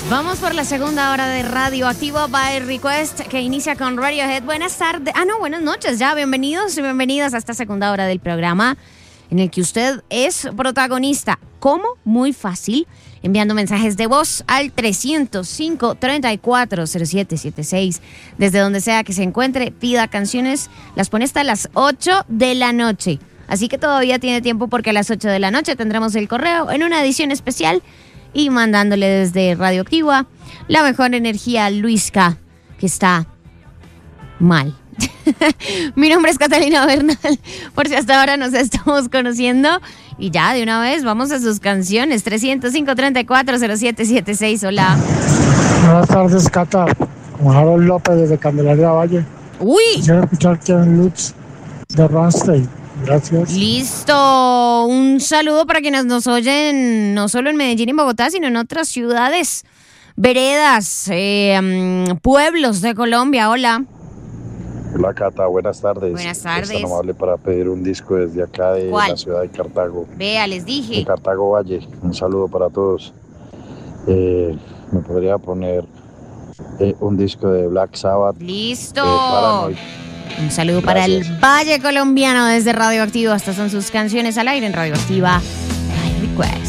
Vamos por la segunda hora de Radioactivo by Request, que inicia con Radiohead. Buenas tardes. Buenas noches ya. Bienvenidos y bienvenidas a esta segunda hora del programa en el que usted es protagonista. ¿Cómo? Muy fácil. Enviando mensajes de voz al 305-340776. Desde donde sea que se encuentre, pida canciones. Las pone hasta las 8 de la noche. Así que todavía tiene tiempo porque a las 8 de la noche tendremos el correo en una edición especial y mandándole desde Radioactiva la mejor energía a Luisca, que está mal. Mi nombre es Catalina Bernal, por si hasta ahora nos estamos conociendo. Y ya, de una vez, vamos a sus canciones. 305-340776, hola. Buenas tardes, Cata. Con Harold López desde Candelaria Valle. ¡Uy! Quisiera escuchar Ken Lutz de Rammstein. Gracias. Listo. Un saludo para quienes nos oyen, no solo en Medellín y Bogotá, sino en otras ciudades, veredas, pueblos de Colombia. Hola. Hola, Cata, buenas tardes. Buenas tardes. Es tan amable para pedir un disco desde acá de ¿Cuál? la ciudad de Cartago. Vea, les dije. De Cartago Valle. Un saludo para todos. ¿Me podría poner un disco de Black Sabbath? Listo. Paranoid. Un saludo para el Valle Colombiano desde Radioactivo. Estas son sus canciones al aire en Radioactiva by Request.